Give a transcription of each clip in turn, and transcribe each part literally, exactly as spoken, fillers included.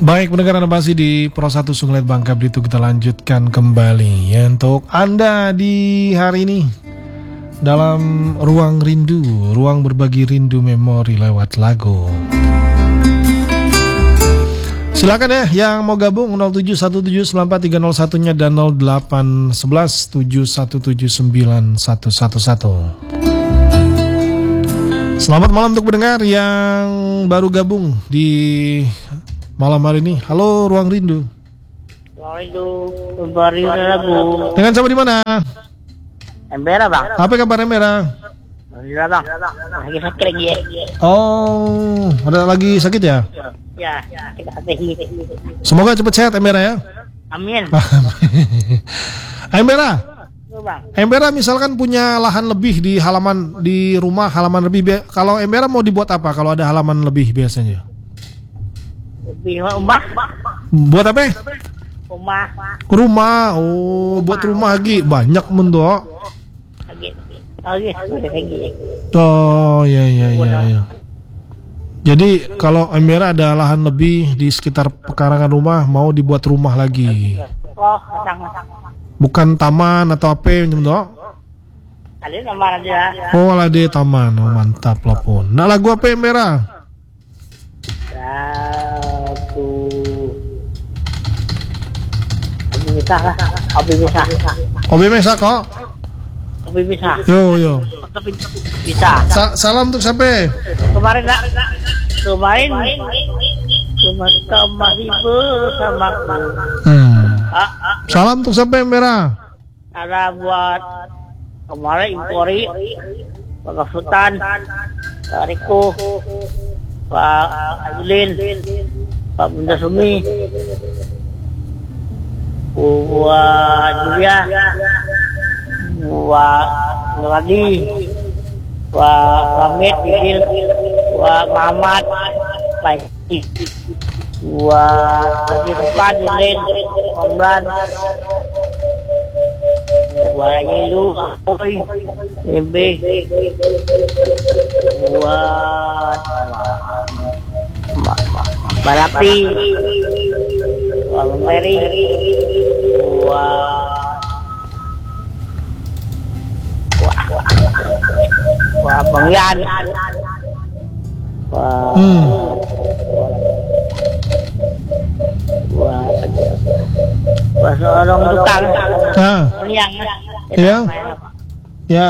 Baik, pendengar Anda masih di Pro satu Sunglet Bangka Belitung, kita lanjutkan kembali ya untuk Anda di hari ini dalam Ruang Rindu, ruang berbagi rindu memori lewat lagu. Silakan ya yang mau gabung nol tujuh satu tujuh sembilan empat tiga nol satu nya dan nol delapan satu satu tujuh satu tujuh sembilan satu satu satu. Selamat malam untuk pendengar yang baru gabung di malam hari ini. Halo Ruang Rindu. Ruang Rindu, berbagi lagu. Dengan siapa di mana? Embera bang. Apa kabar Embera? Alhamdulillah bang. Lagi sakit lagi ya. Oh, ada lagi sakit ya? Ya, sakit hati. Semoga cepat sehat Embera ya. Amin. Embera. Bang. Embera misalkan punya lahan lebih di halaman di rumah, halaman lebih. Kalau Embera mau dibuat apa kalau ada halaman lebih biasanya? Lebih rumah. Buat apa? Rumah. Rumah. Oh, buat rumah lagi banyak mendok. Lagi. Lagi. Lagi. Oh, ya ya ya ya. Jadi kalau Embera ada lahan lebih di sekitar pekarangan rumah, mau dibuat rumah lagi. Oh, sangat. Bukan taman atau apa yang dok? Ada nama aja. Oh, ada taman. Oh, mantap lah pun. Nah, lagu apa Embera? Lagu. Abi bisa lah. Abi bisa. Obi Mesa kok. Abi bisa. Yo yo. Tapi bisa. Sa salam untuk siapa? Kemarin nak. Kemarin. Kemarin kau masih bersamaku. Hmm. Ah, ah. Salam untuk siapa Embera? Ada buat kemarin Impori, Pak Sultan, Pak Riko, Pak Azlin, Pak Bunda Sumi, buat Julia, buat Nuradi, buat Hamid, Bidil, buat Muhammad, baik. Buat di depan Lin, Omran, buat Yilu, Oi, Embe, buat Balapi, buat Meri, buat buat Bang Yan, buat Hmm. Wah, wah seorang tukang. Ah. Yang Ya. Ya.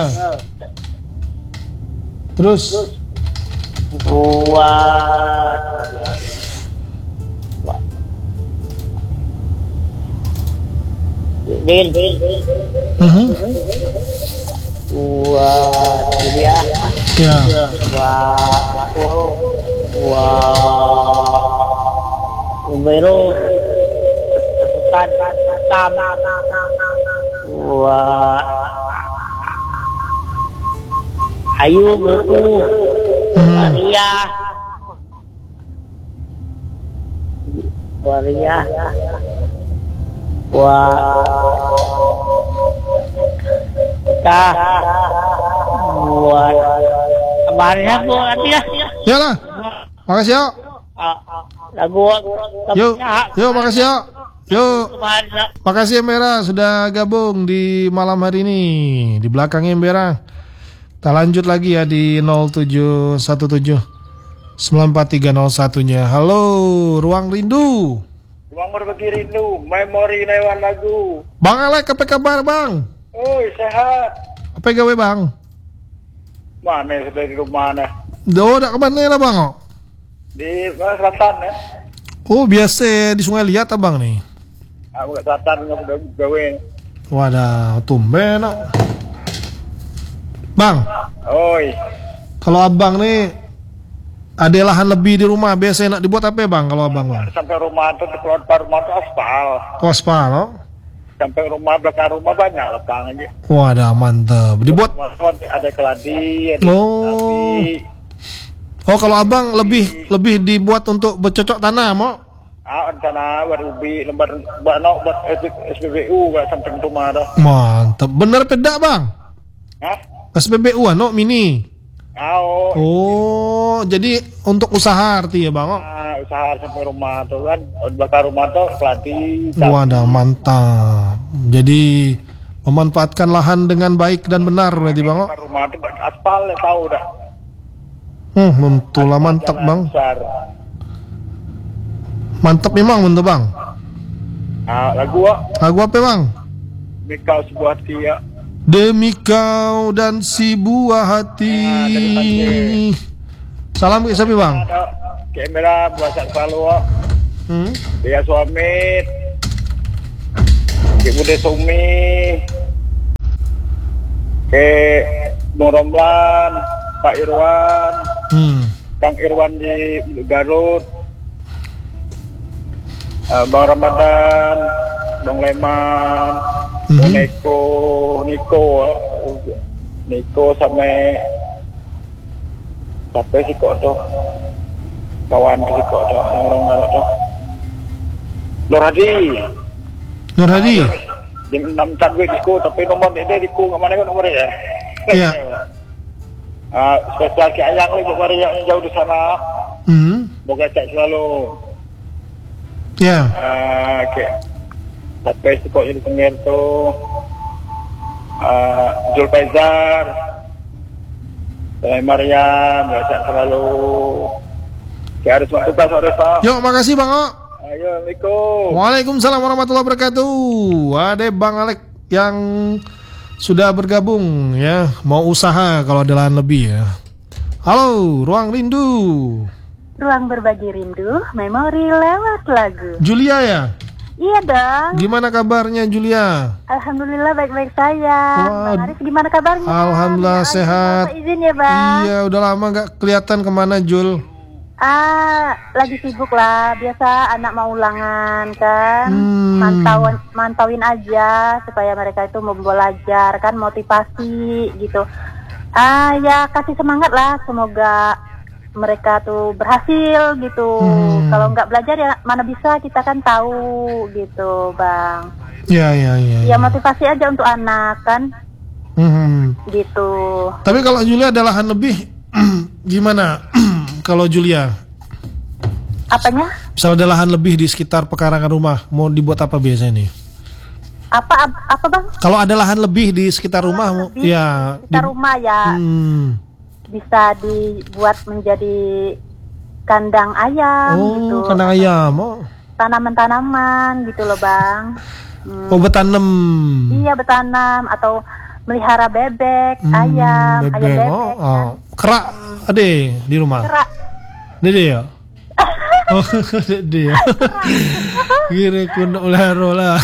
Terus buat Din, Mhm. buat dia, Ya. buat buat Umero, Tan, Tam, buat Ayu Beku, Hmm. Maria, Maria, buat kita, buat kemarin aku nanti ya. Ya lah. Makasih yo. Lagu Yuk, yuk makasih yo. Yuk. Makasih Embera sudah gabung di malam hari ini. Di belakang Embera. Kita lanjut lagi ya di nol tujuh satu tujuh sembilan empat tiga nol satu nya. Halo, Ruang Rindu. Ruang berbagi rindu, memori lewat lagu. Bang Alek, apa kabar Bang? Oi, sehat. Apa gawe Bang? Mana sudah di rumah mana? Do, dak kemana lah Bang? Di mana, selatan ya? Oh, biasa di Sungai Liat Abang nih. Aku ke selatan nggak udah gawe. Wadah, tumben no. Bang, Oi, kalau Abang nih ada lahan lebih di rumah, biasa enak dibuat apa Bang kalau Abang Bang? sampai rumah tuh keluar rumah tuh aspal. Kospal, no? Sampai rumah belakang rumah banyak lapang aja. Wadah, mantap. Dibuat. Rumah ada keladi, ada Oh. keladi. Oh, kalau Abang lebih lebih dibuat untuk bercocok tanam, mau? Ah, rencana buat ubi, lembar buat nok buat S P B U buat samping rumah dah. Mantap. Bener pedak Bang? Hah? S P B U ano mini. Kau. Oh, jadi untuk usaha arti ya Bang? Oh? Nah, usaha sampai rumah tuh kan, bakar rumah tuh pelatih. Wadah, mantap. Jadi memanfaatkan lahan dengan baik dan benar berarti Bang? Oh? Bakar rumah tuh aspal ya tahu dah. Hmm, betul mantap Jangan Bang. besar. Mantap memang betul Bang. Nah, lagu ah, Lagu apa Bang? Mikau sebuah hati ya. Demi kau dan si buah hati. Salam ke siapa Bang? Ada kamera buat selalu ah. Hmm? Dia suami. Ke Bude Sumi. Ke Bung Romlan, Pak Irwan, Hmm. Kang Irwan di Garut. Uh, Bang Ramadan, Bang Leman, Mhm. Bang Niko, Niko, uh, Niko sampai sampai si kok tuh kawan si kok tuh orang orang tuh Nur Hadi, Nur Hadi. di enam canggih Niko tapi nomor dia Niko nggak mana kan nomornya ya? Iya. Uh, spesial ke Ayang nih bukan yang jauh di sana, Hmm. moga cek selalu. Ya. Ah, oke. Sampai si kok jadi pengen tuh uh, Jul Faizar, Saya Maryam, biasa selalu. Kayak harus masuk tak sore pak. Yuk, makasih Bang. Oh. Ayo, Assalamualaikum. Waalaikumsalam warahmatullahi wabarakatuh. Ada Bang Alek yang sudah bergabung ya, mau usaha kalau ada lahan lebih ya. Halo, Ruang Rindu. Ruang berbagi rindu, memori lewat lagu. Julia ya? Iya dong. Gimana kabarnya Julia? Alhamdulillah baik-baik saya. Wah, Bang Aris gimana kabarnya? Alhamdulillah Ya, sehat. Bapak izin ya bang. Iya, udah lama gak kelihatan kemana Jul. Ah, lagi sibuk lah. Biasa anak mau ulangan kan. Hmm. Mantauin, mantauin aja supaya mereka itu mau belajar kan, motivasi gitu. Ah, ya kasih semangat lah. Semoga mereka tuh berhasil gitu. Hmm. Kalau nggak belajar ya mana bisa, kita kan tahu gitu bang. Ya, ya, ya. Ya motivasi aja untuk anak kan Hmm. gitu. Tapi kalau Julia ada lahan lebih, gimana? Kalau Julia, Apanya? misal ada lahan lebih di sekitar pekarangan rumah, mau dibuat apa biasanya nih? Apa apa, apa bang? Kalau ada lahan lebih di sekitar rumah, mau- Lebih ya. Kita di- rumah ya Hmm. bisa dibuat menjadi kandang ayam Oh, gitu. kandang ayam. Oh, Tanaman-tanaman gitu loh bang. Hmm. oh betanem. Iya betanam atau melihara bebek, Hmm, ayam, ayam bebek. bebek. Oh, oh. Kerak ada di rumah. Kerak. Dede ya? Oh, dede ya. Kira kuno ularo lah.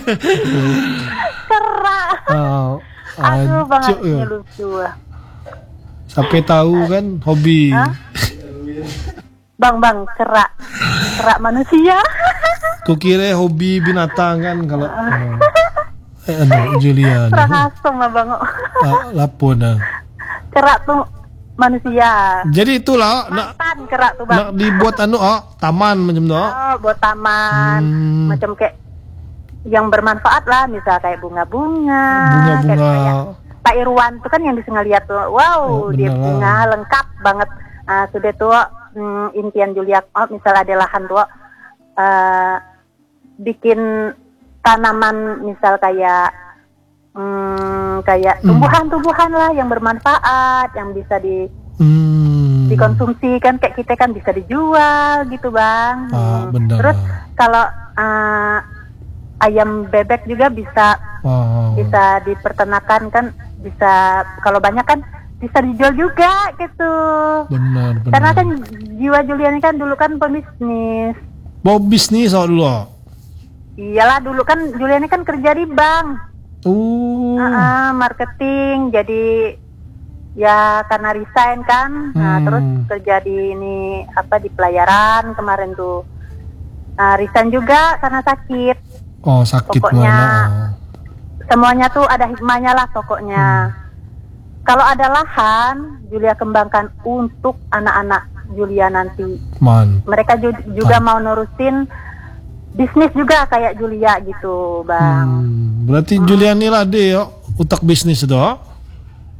Kerak. Oh, Aduh bang ancuk Arisnya ya. lucu. Sampai tahu kan hobi. Hah? Bang bang kerak, kerak manusia. Kukira hobi binatang kan kalau eh, anu Julia. Kurang asem lah bang. Ah, lapo nah. Kerak tuh manusia. Jadi itulah nak Mantan kerak tuh bang. nak dibuat anu oh taman macam tu. Oh. Oh, buat taman, Hmm. macam kayak yang bermanfaat lah, misal kayak bunga-bunga, kayak Bunga-bunga. kayak Pak Irwan tuh kan yang bisa ngeliat tuh, wow, Oh, dia benar. bunga lengkap banget. Ah, sudah tuh hmm, impian Julia, oh, misal ada lahan tuh, eh, bikin tanaman, misal kayak hmm, kayak Hmm. tumbuhan-tumbuhan lah yang bermanfaat, yang bisa di Hmm. dikonsumsi kan, kayak kita kan bisa dijual gitu bang. Ah, Hmm. benar. Terus kalau uh, ayam bebek juga bisa Oh. bisa dipertenakan kan, bisa kalau banyak kan bisa dijual juga gitu. Benar, benar. Karena kan jiwa Juliani kan dulu kan pebisnis. Mau bisnis oh dulu. Oh. Iyalah dulu kan Juliani kan kerja di bank, Uh. uh, marketing, jadi ya karena resign kan, nah Hmm. terus kerja di ini apa di pelayaran kemarin tuh, nah, resign juga karena sakit. Oh, sakit Pokoknya mana? semuanya tuh ada hikmahnya lah pokoknya. Hmm. Kalau ada lahan, Julia kembangkan untuk anak-anak Julia nanti. Man. Mereka ju- juga Ah. mau nurusin bisnis juga kayak Julia gitu, bang. Hmm. Berarti Juliani lah dia yo, utak bisnis itu. Oh.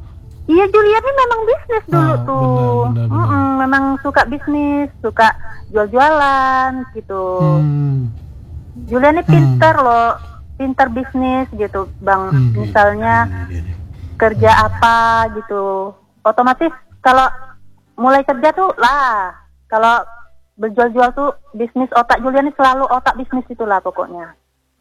Iya, Julia ini memang bisnis dulu Ah, tuh. benar, benar, benar. Mm-mm, memang suka bisnis, suka jual-jualan gitu. Hmm. Julia ini pinter loh, pinter bisnis gitu, Bang. Hmm. Misalnya kerja apa gitu, otomatis kalau mulai kerja tuh lah, kalau berjual-jual tuh bisnis otak Julia ini selalu otak bisnis itulah pokoknya.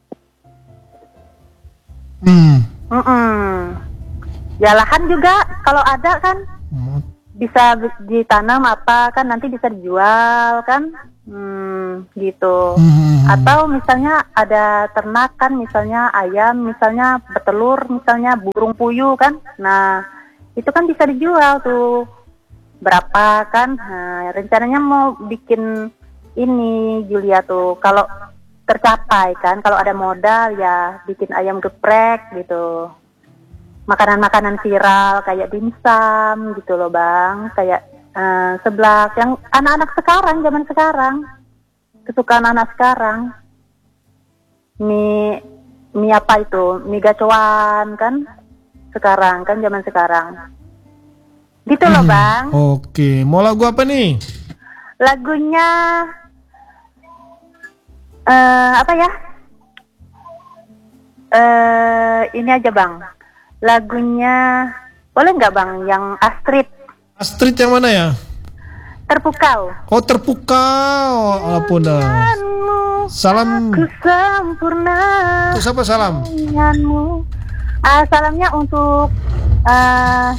Hmm. Mm-mm. Ya lahan juga kalau ada kan bisa ditanam apa kan nanti bisa dijual kan, hmm, gitu. Hmm. Atau misalnya ada ternak kan, misalnya ayam, misalnya bertelur, misalnya burung puyuh kan, nah itu kan bisa dijual tuh berapa kan. Nah, rencananya mau bikin ini Julia tuh kalau tercapai kan, kalau ada modal ya bikin ayam geprek gitu. Makanan-makanan viral kayak dimsum gitu loh Bang, kayak uh, seblak yang anak-anak sekarang, zaman sekarang, kesukaan anak sekarang. Mie, mie apa itu? Mie gacoan kan? Sekarang kan zaman sekarang. Gitu loh Bang. Oke, mau lagu apa nih? Lagunya uh, apa ya? Uh, ini aja Bang. Lagunya boleh nggak Bang yang Astrid? Astrid yang mana ya? Terpukau. Oh, terpukau. Ampun dah. Salam. Aku sempurna. Untuk siapa salam? Denganmu. Ah, salamnya untuk uh,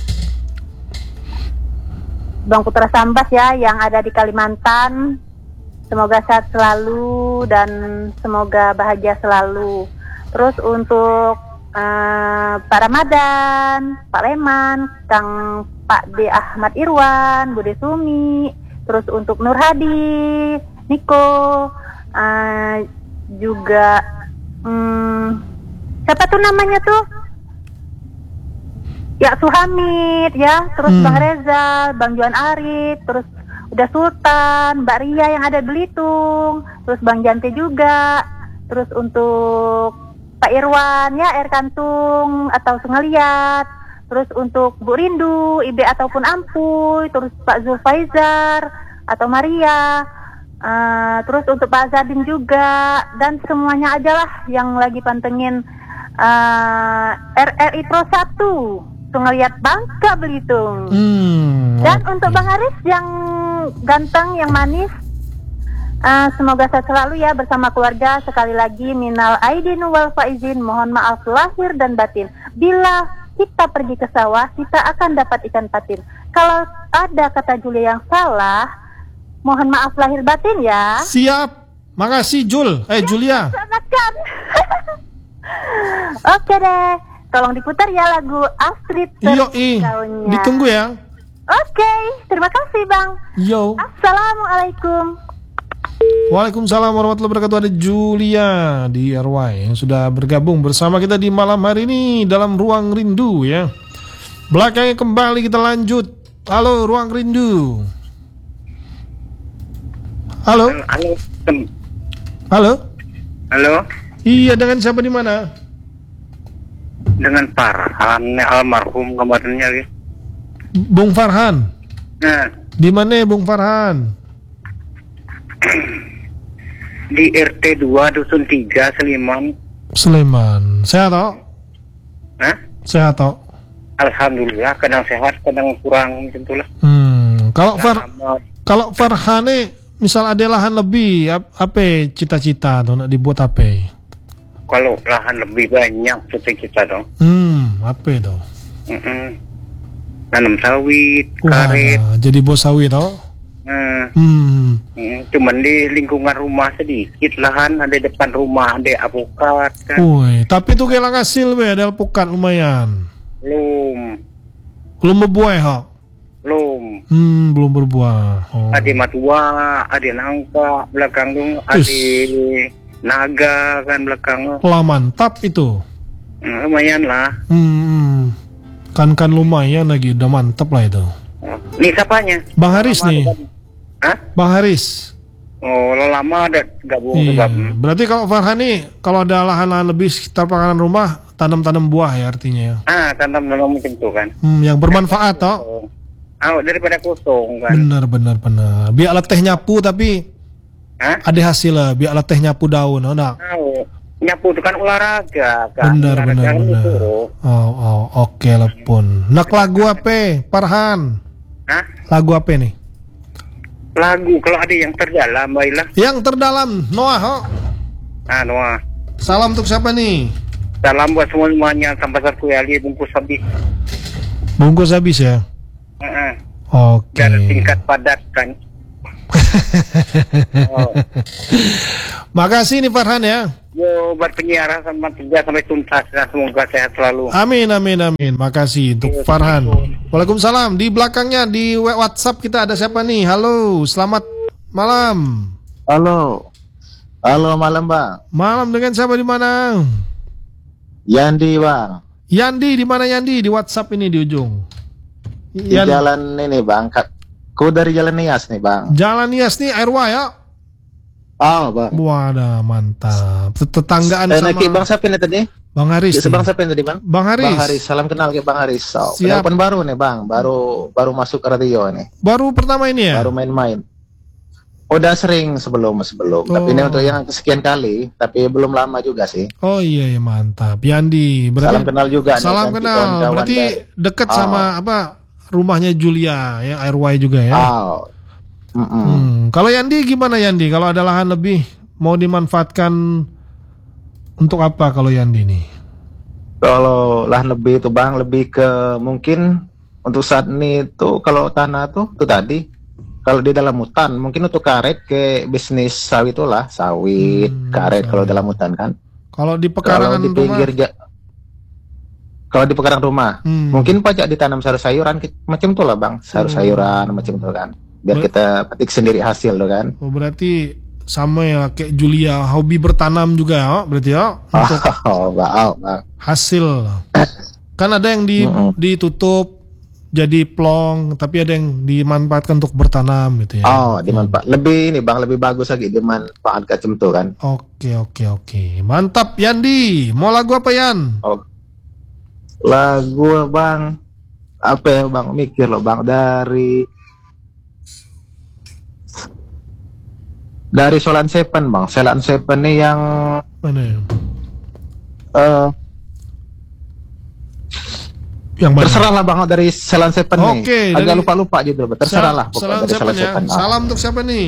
Bang Putra Sambas ya yang ada di Kalimantan. Semoga sehat selalu dan semoga bahagia selalu. Terus untuk Uh, Pak Ramadan, Pak Leman, Kang Pak D Ahmad Irwan, Bude Sumi, terus untuk Nur Hadi, Niko, uh, juga um, siapa tuh namanya tuh? Ya Suhamid ya, terus Hmm. Bang Reza, Bang Juan Arif, terus udah Sultan, Mbak Ria yang ada Belitung, terus Bang Jante juga, terus untuk Pak Irwan ya, Air Kantung atau Sengeliat, terus untuk Bu Rindu, Ibe ataupun Ampuy, terus Pak Zulfaizar atau Maria, uh, terus untuk Pak Zadin juga, dan semuanya aja lah yang lagi pantengin uh, R R I Pro satu, Sengeliat Bangka Belitung. Hmm. Dan oke. untuk Bang Aris yang ganteng, yang manis, Uh, semoga sehat selalu ya bersama keluarga. Sekali lagi minal aidin wal faizin, mohon maaf lahir dan batin. Bila kita pergi ke sawah, kita akan dapat ikan patin. Kalau ada kata Julia yang salah, mohon maaf lahir batin ya. Siap. Makasih Jul. Eh Julia. Selamatkan. Oke deh, tolong diputar ya lagu Astrid Yo, ih. Terpukaunya. Ditunggu ya. Oke, terima kasih Bang. Yo. Assalamualaikum. Waalaikumsalam warahmatullahi wabarakatuh. Ada Julia di R Y yang sudah bergabung bersama kita di malam hari ini dalam Ruang Rindu ya. Belakangnya kembali kita lanjut. Halo Ruang Rindu. Halo. Halo. Halo. Halo. Iya, dengan siapa di mana? Dengan Farhan almarhum kemarinnya gitu. Bung Farhan. Nah, Di mana Bung Farhan? di R T dua Dusun tiga Sleman. Sleman. Sehat toh? Hah? Sehat toh? Alhamdulillah, kadang sehat, kadang kurang macam itulah. Hmm. Kalau Far Sama- kalau Farhane misal ada lahan lebih, ap- apa cita-cita tuh nak dibuat apa? Kalau lahan lebih banyak seperti kita dong. Hmm, apa itu? Mm-mm. Tanam sawit, Wah, karet. jadi bos sawit toh? Nah, Hmm. mm, cuman di lingkungan rumah sedikit lahan, ada depan rumah, ada avokat kan. Woi, tapi tuh kayak hasil be, ada alpukat lumayan. Belum, Belum berbuah ha? belum. Hmm, belum berbuah. Oh. Ada matua, ada nangka, belakang dong, ada naga kan belakang. Lah mantap itu. Mm, lumayan lah. Hmm. Kan-kan lumayan lagi, udah mantap lah itu. Oh, ini siapanya? Bang Haris nih. Hah? Bang Haris. Oh, lo lama ada gabung Iya. juga. Berarti kalau Farhan nih, kalau ada lahan-lahan lebih sekitar pekarangan rumah, tanam-tanam buah ya artinya ya. Ah, tanam-tanam macam tu kan. Hmm, yang bermanfaat toh. Ah, daripada kosong kan. Benar benar benar. Biar teh nyapu tapi Hah? ada hasil lah. Biar teh nyapu daun, oh nak. Oh, nyapu itu kan olahraga kan. Benar Olahraga benar kan benar. itu. Oh oh oke lah pun. Nak lagu apa, Farhan? Hah? Lagu apa nih? Lagu kalau ada yang terdalam baiklah. Yang terdalam, Noah. Oh. Ah, Noah. Salam untuk siapa nih? Salam buat semuanya sampai satu kali bungkus habis. Bungkus habis ya. Ah, Oke. biar tingkat padat kan. Oh. Makasih nih Farhan ya. Yo, buat penyiaran sama kerja sampai tuntas dan semoga sehat selalu. Amin amin amin. Makasih untuk Farhan. Waalaikumsalam. Di belakangnya di WhatsApp kita ada siapa nih? Halo, selamat malam. Halo. Halo malam bang. Malam dengan siapa di mana? Yandi bang. Yandi di mana Yandi? Di WhatsApp ini di ujung. Di Yan- jalan ini bang. Ku dari Jalan Nias nih bang. Jalan Nias nih R Y ya. Oh bang. Wadah mantap. Tetanggaan Eh, sama naik bang siapa nih tadi? Bang Haris. Ya, nih. bang siapa nih tadi bang? Bang Haris. Bang Haris. Salam kenal ke bang Haris. So, Siap. penelpon baru nih bang. Baru baru masuk ke radio nih. Baru pertama ini ya? Baru main-main. Udah sering sebelum sebelum. Oh. Tapi ini untuk yang kesekian kali. Tapi belum lama juga sih. Oh iya, iya mantap. Yandi. Berarti Salam kenal juga nih, Salam kan, kenal. kawan-kawan Berarti dari- dekat Oh. sama apa? Rumahnya Julia ya R Y juga ya. Oh. Mm-mm. Hmm. Kalau Yandi gimana Yandi? Kalau ada lahan lebih mau dimanfaatkan untuk apa kalau Yandi nih? Kalau lahan lebih itu bang, lebih ke mungkin untuk saat ini tuh kalau tanah tuh tuh tadi kalau di dalam hutan mungkin untuk karet ke bisnis sawit itulah sawit Hmm, karet kalau sawit. dalam hutan kan. Kalau di Kalau pekarangan di pinggir rumah, ja- kalau di pekarangan rumah Hmm. mungkin pajak ditanam sayur-sayuran ki- macam tuh lah bang, sayur-sayuran macam tuh kan. Biar Ber- kita petik sendiri hasil tuh kan. oh, berarti sama ya kayak Julia, hobi bertanam juga ya, berarti ya untuk Oh, bang, oh, bang. hasil. Kan ada yang di, Mm-mm. ditutup jadi plong, tapi ada yang dimanfaatkan untuk bertanam gitu ya. Oh, dimanfaat. Lebih ini bang, lebih bagus lagi dimanfaatkan macam tuh kan. Oke oke oke, mantap Yandi. Mau lagu apa Yan? Oh. Lagu bang apa ya bang, mikir loh bang, dari dari Solan Seven bang. Solan Seven nih yang Mana ya? eh Yang mana? terserah lah bang dari Solan Seven nih. Oke, Agak dari- lupa-lupa gitu bang. Terserah lah pokoknya Salam dari siapa Solan ya? Seven. Ah. Salam untuk siapa nih?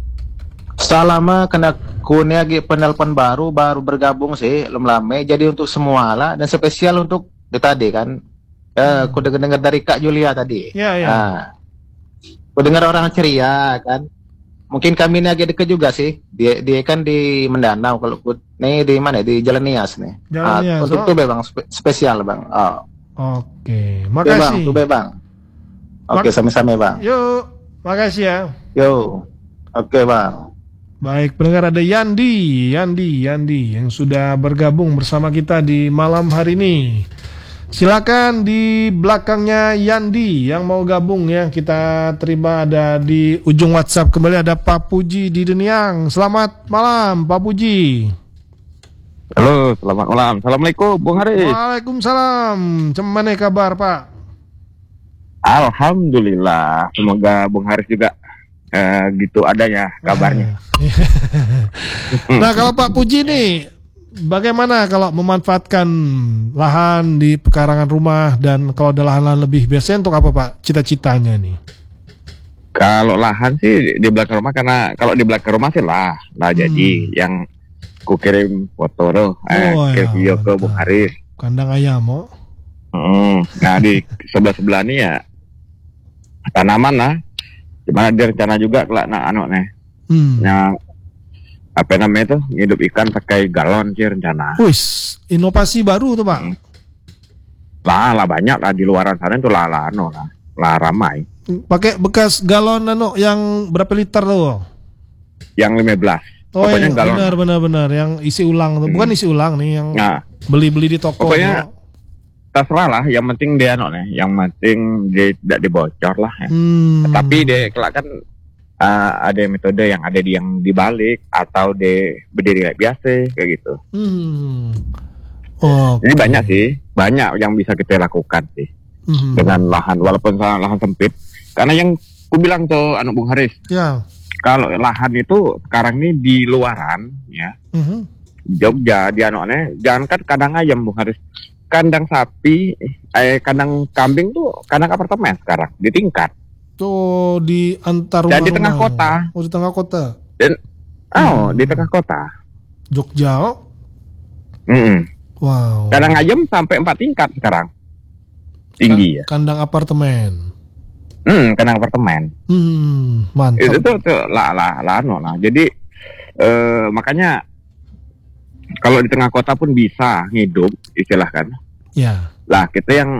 Salam kena kunia lagi penelpon baru baru bergabung sih belum lama. Jadi untuk semua lah dan spesial untuk di tadi kan. Eh, aku dengar dari Kak Julia tadi. Ya ya. Nah, aku dengar orang ceria kan. Mungkin kami ini agak dekat juga sih. Dia dia kan di Mendanau, kalau aku nih di mana? Di Jalan Nias nih. Jalan Ah, Nias, untuk oh. tuh bang spe- spesial bang. Oh, Oke, tuh bang, makasih. tuh bang. Oke, Mak- sama-sama bang. Yuk, makasih ya. Yo, oke bang. Baik, pendengar ada Yandi, Yandi, Yandi yang sudah bergabung bersama kita di malam hari ini. Silakan di belakangnya Yandi yang mau gabung ya. Kita terima ada di ujung WhatsApp kembali ada Pak Puji di Deniang. Selamat malam Pak Puji. Halo, selamat malam. Assalamualaikum, Bung Haris. Waalaikumsalam. Cemane kabar Pak? Alhamdulillah. Semoga Bung Haris juga eh, gitu adanya kabarnya. Nah kalau Pak Puji nih, bagaimana kalau memanfaatkan lahan di pekarangan rumah dan kalau ada lahan-lahan lebih, biasanya untuk apa Pak cita-citanya nih? Kalau lahan sih di belakang rumah, karena kalau di belakang rumah sih lah, lah Hmm. jadi yang ku kirim foto tuh, eh, Oh, kirim ya, video ke mantap. Bung Haris. Kandang ayam oh. Hmm. Nah di sebelah-sebelah ini ya tanaman lah. Dimana dia rencana juga kelak nak anu nih, Hmm. yang apa namanya tuh hidup ikan pakai galon sih rencana. Wis, inovasi baru tuh Pak. Lah lah banyak lah di luaran sana tuh lah lah anu lah, lah ramai. Pakai bekas galon anu yang berapa liter tuh? Yang lima belas. Oh Pokoknya yang galon. benar benar benar yang isi ulang tuh. Bukan isi ulang nih yang Nah, beli-beli di toko. pokoknya tuh. terserah lah, yang penting dia anu nih, yang penting dia tidak dibocor lah ya. Hmm. Tapi dia kelak kan uh, ada metode yang ada di yang dibalik atau dia berdiri kayak biasa kayak gitu. Hmm. Oh, Jadi banyak sih, banyak yang bisa kita lakukan sih mhm. dengan lahan, walaupun lahan sempit. Karena yang ku bilang tuh, anu Bung Haris, Ya. kalau lahan itu sekarang ini di luaran, ya, Mhm. Jogja, di anaknya, jangan kan kandang ayam Bung Haris, kandang sapi, eh kandang kambing tuh kandang apartemen sekarang di tingkat. Tuh di antar Dan di tengah rumah-rumah. kota. Oh, di tengah kota. Dan oh Hmm. di tengah kota. Jogja. Oh. Mm-mm. Wow. Kandang ayam sampai empat tingkat sekarang, tinggi ya. Kandang apartemen. Hmm, kandang apartemen. Hmm, mantap. Itu tuh, tuh lah lah lah, no, nah. Jadi eh, makanya kalau di tengah kota pun bisa hidup, istilahkan. Ya. Lah kita yang